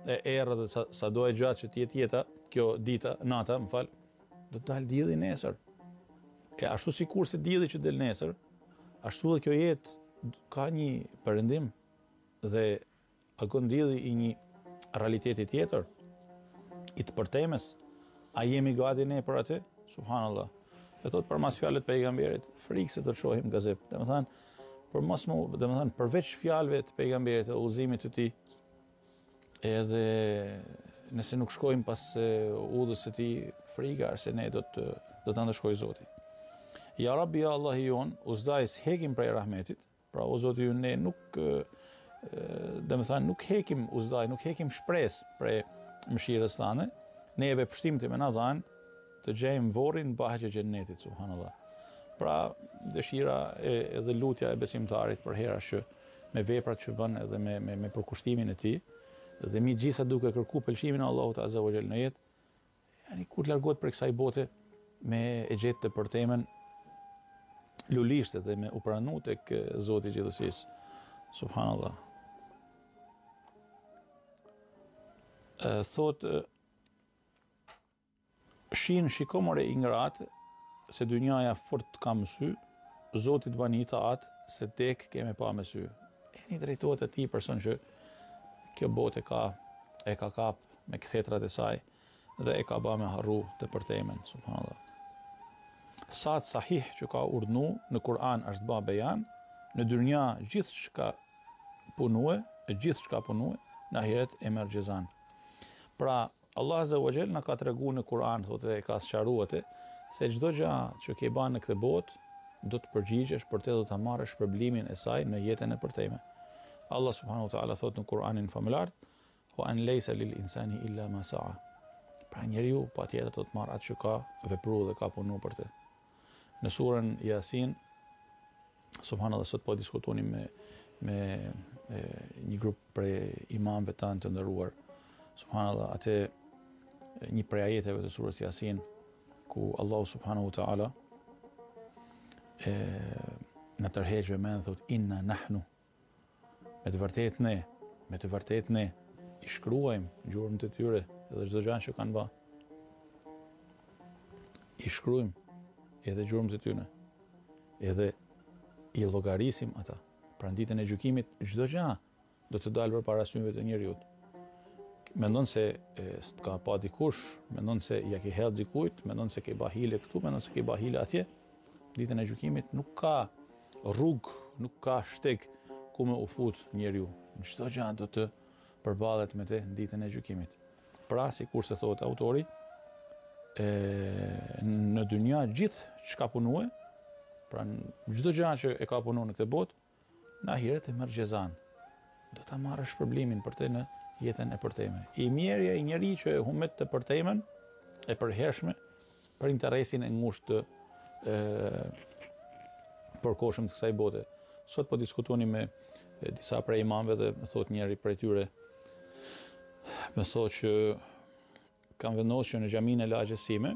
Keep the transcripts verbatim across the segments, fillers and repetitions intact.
e erë dhe sa, sa do e gjatë që tjetë jeta, kjo dita, nata, më fal, do të dalë dielli nesër. E ashtu sikur se dielli që del nesër, ashtu dhe kjo jetë ka një perëndim dhe agon dielli i një realiteti tjetër, i të përtemes. A jemi gati ne për atë? Subhanallah. E thot për mas fjalët pejgamberit, frikë se do të shohim gazep. Domethënë, për mos më, domethënë përveç fjalëve të pejgamberit e udhëzimit të tij, edhe nëse nuk shkojmë pas udhës së tij, frika se ne do të do ta ndëshkojë Zoti. Ja Rabbi, ja Allah jon, uzdajs hekim prej rahmetit. Pra o Zoti ju, ne nuk domethënë nuk hekim uzdaj, nuk hekim shpresë prej mëshirës tane. Neve pështimit me na dhanë të gjejmë vorrin bahaqe xhennetit, subhanallah. Pra dëshira e, edhe lutja e besimtarit për hera që me veprat që bën edhe me me, me përkushtimin e tij, dhe mi gjitha duke kërku pëlqimin e Allahut azza wa jall në jetë, yani kur largohet për kësaj bote me e gjetë të përtemen lulisht dhe me u pranu tek Zoti i gjithësisë, subhanallah. E, thot shin shikomore i ngrat se dynjaja fort ka më sy, Zotit bani taat se tek keme pa me sy. E një drejtohet e ti person që kjo bote ka, e ka kap me këthetrat e saj dhe e ka ba me harru të përtemen, subhanallah. Sa të sahih që ka urdhnu në Kur'an është ba bejan, në dynja gjithë që ka punue, e gjithë që ka punue, në ahiret e merr gjezan. Pra, Allah azza wa jall na ka tregu në Kur'an, thotë e ka sqaruar se çdo gjë që ke bën në këtë botë do të përgjigjesh për të, do ta marrësh shpërblimin e saj në jetën e përtejme. Allah subhanahu wa taala thotë në Kur'anin famullar, wa an laysa lil insani illa ma sa'a. Pra njeriu patjetër do të marrë atë që ka vepruar dhe ka punuar për të. Në surën Yasin, subhanallahu, sot po diskutonim me me e, një grup prej imamëve tanë të nderuar. Subhanallah, atë një prej ajeteve të surës Yasin, ku Allahu subhanahu wa taala e në tërheqve me në thot inna nahnu, me të vërtet ne, me të vërtet ne i shkruajmë gjurmë të tyre edhe çdo gjë që kanë bë. I shkruajmë edhe gjurmë të tyre, edhe i llogarisim ata. Pra në ditën e gjykimit çdo gjë do të dalë përpara syve të njeriu. Mendon se s'ka pa dikush, mendon se ja ke hedh dikujt, mendon se ke bahile këtu, mendon se ke bahile atje. Ditën e gjykimit nuk ka rrugë, nuk ka shteg ku me u fut njeriu. Çdo gjë do të përballet me të në ditën e gjykimit. Pra, sikur se thotë autori, e, në dynja gjithë çka punue, pra çdo gjë që e ka punuar në këtë botë, në ahiret e merr xhezan. Do ta marrë shpërblimin për të në jetën e përtejme. I mjerja i njeri që humbet të përtejmen e përhershme për interesin e ngushtë të përkohshëm të kësaj bote. Sot po diskutoni me e, disa prej imamëve dhe më thot njëri prej tyre, më thot që kanë vendosur që në xhaminë e lagjes sime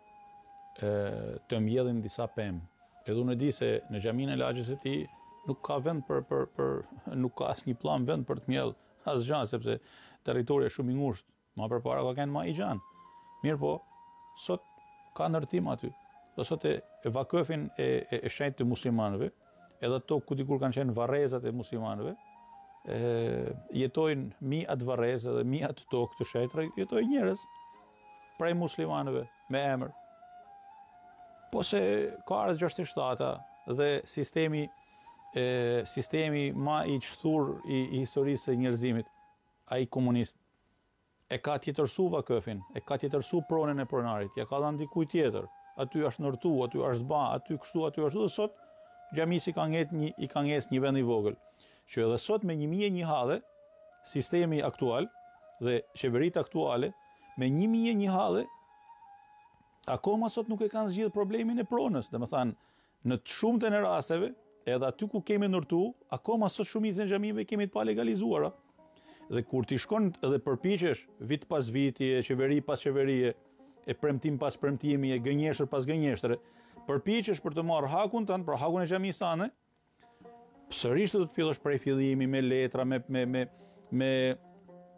të mbjellin disa pemë. Edhe unë e di se në xhaminë e lagjes së tij nuk ka vend për për për nuk ka asnjë plan vend për të mbjell asgjë, sepse territori është shumë i ngushtë. Ma përpara ka kanë më i gjan. Mirë po, sot ka ndërtim aty. Dhe sot e, e vakëfin e, e, e shenjtë të muslimanëve, edhe to ku dikur kanë qenë varrezat e muslimanëve, e, jetojnë mi atë varrezë dhe mi atë tokë të shenjtë, jetojnë njerëz prej muslimanëve me emër. Po se ka ardhur gjashtëdhjetë shtata dhe sistemi e, sistemi ma i çthur i, i historisë së njerëzimit, ai komunist, e ka tjetërsu vakëfin, e ka tjetërsu pronën e pronarit, ja ka dhënë dikujt tjetër. Aty është ndërtu, aty është ba, aty kështu, aty është, dhe sot xhamisi ka ngjet një i ka ngjes një vend i vogël. Që edhe sot me një mijë e një halle, sistemi aktual dhe qeveritë aktuale me një mijë e një halle, akoma sot nuk e kanë zgjidhur problemin e pronës. Domethënë, në të shumtën e rasteve, edhe aty ku kemi ndërtu, akoma sot shumicën e xhamive kemi të pa legalizuara. Dhe kur ti shkon edhe përpiqesh vit pas viti, e qeveri pas qeverie, e premtim pas premtimi, e gënjeshtër pas gënjeshtre, përpiqesh për të marrë hakun tënd, pra hakun e xhamisë tane, sërish do të fillosh prej fillimi me letra, me me me me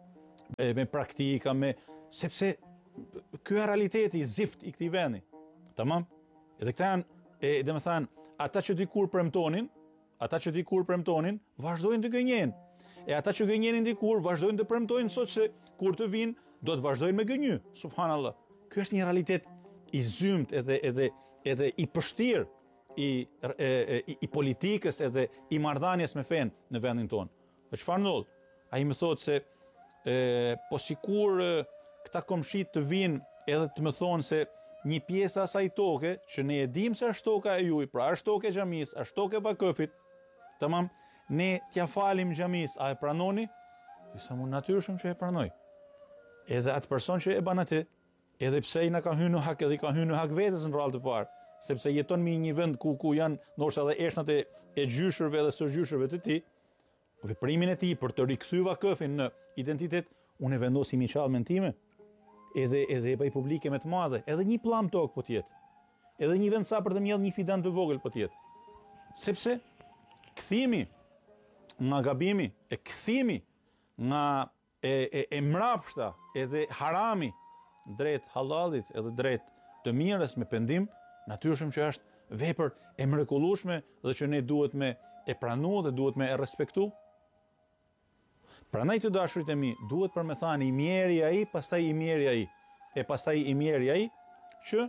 me praktika, me sepse ky është realiteti i zift i këtij vendi. Tamam? Edhe këta janë, e domethënë, ata që dikur premtonin, ata që dikur premtonin, vazhdojnë të gënjejnë. E ata që gënjenin dikur vazhdojnë të premtojnë sot se kur të vinë do të vazhdojnë me gënjy. Subhanallah. Ky është një realitet i zymt edhe edhe edhe i përshtir i, e, e, i politikës edhe i marrëdhënies me fen në vendin tonë. Për çfarë ndodh? Ai më thotë se e, po sikur e, këta komshit të vinë edhe të më thonë se një pjesë asaj toke që ne e dim se është toka e juaj, pra është toke e xhamisë, është toke e vakëfit, tamam, ne t'ja falim xhamisë, a e pranoni? Sa më natyrshëm që e pranoj. Edhe atë person që e ban atë, edhe pse i na ka hyrë në hak, edhe i ka hyrë në hak vetes në radhë të parë, sepse jeton me një vend ku ku janë ndoshta edhe eshnat e, e gjyshërve dhe së gjyshërve të tij, veprimin e tij për të rikthyer vakëfin në identitet, unë e vendos imiçallmen time, edhe edhe e bëj publike me të madhe, edhe një pllam tok po të jetë. Edhe një vend sa për të mbjell një fidan të vogël po të jetë. Sepse kthimi nga gabimi, e kthimi nga e, e, e mrapshta edhe harami drejt halalit edhe drejt të mirës me pendim, natyrshëm që është vepër e mrekullueshme dhe që ne duhet me e pranu dhe duhet me e respektu. Prandaj të dashurit e mi, duhet për me thani i mjeri ai, pastaj i mjeri ai, e pastaj i mjeri ai që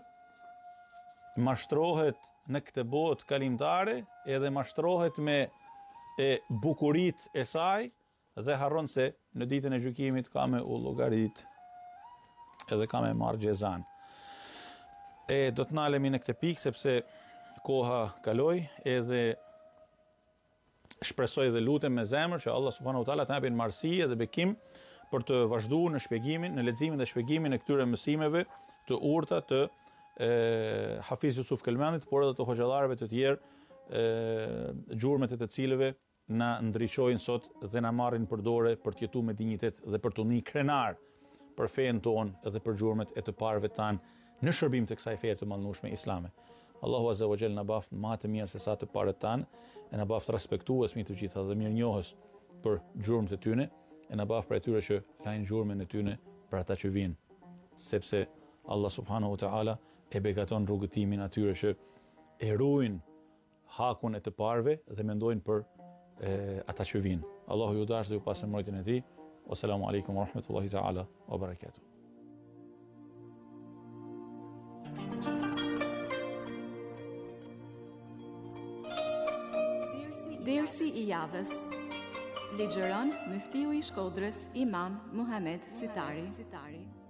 mashtrohet në këtë botë kalimtare edhe mashtrohet me e bukurit e saj dhe harron se në ditën e gjykimit ka me u llogarit edhe ka me marrë xhezan. E do të nalemi në këtë pikë sepse koha kaloi edhe shpresoj dhe lutem me zemër që Allah subhanahu wa taala të japin marrësi dhe bekim për të vazhduar në shpjegimin, në leximin dhe shpjegimin e këtyre mësimeve të urta të e, Hafiz Yusuf Kelmanit, por edhe të hoxhallarëve të tjerë, e, gjurmët e të cilëve na ndriçojnë sot dhe na marrin përdore për të jetuar me dinjitet dhe për të qenë krenar për fen tonë dhe për gjurmët e të parëve tanë në shërbim të kësaj feje të mallnueshme islame. Allahu azza wa jall na baft më të mirë se sa të parët tanë, e na baft respektues mi të gjitha dhe mirënjohës për gjurmët e tyre, e na baft për atyre që lajnë gjurmën e tyre për ata që vinë, sepse Allah subhanahu wa taala e begaton rrugëtimin atyre që e ruajnë hakun e të parëve dhe mendojnë për e, ata që vinë. Allahu ju dash dhe ju pasë mbrojtjen e tij. Wassalamu alaikum wa rahmatullahi taala wa barakatuh. Dersi i javës. Ligjëron Muftiu i Shkodrës Imam Muhamet Sytari.